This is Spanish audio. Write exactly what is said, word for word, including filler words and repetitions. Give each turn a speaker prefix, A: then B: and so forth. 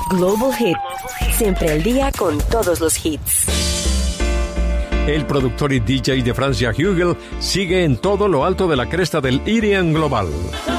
A: Global Hit. Siempre al día con todos los hits.
B: El productor y D J de Francia, Hugel, sigue en todo lo alto de la cresta del E D M global.